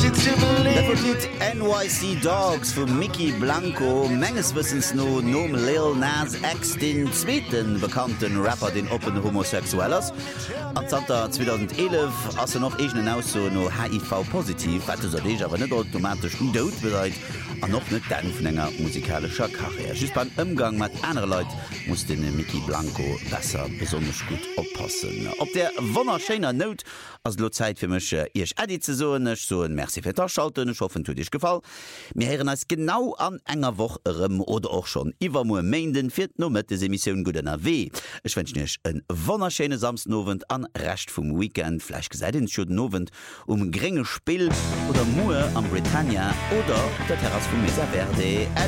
NYC Dogs vu Mickey Blanco menges wissens no nom Lil Nas X den zweeten bekannten Rapper den open homosexuellers. An Santa 2011 ass noch egenen aus no HIV positiv, wat awer net automatisch dot bedeit an noch net den vun enger musikalscher Karriere. Just beim Umgang mat andere Leute muss den Mickey Blanco besser besonders gut oppassen. Op der wonnerscheiner Not as lo Zeit fir mech Ich Edi ze sonech so Merci fir d'Schalten, ich hoffe du dich gefall. Mir heren als genau an enger Woch oder auch schon iwwer mo Mainden fir no met des Emissionioun gut NRW. Ich wünsch nech een wonnerscheine Samstnowend an recht vum Weekend, Fleisch gesäiden Schudnowend geringe Spiel oder Mue am Britannia oder der Terrasse vum Mesa Verde.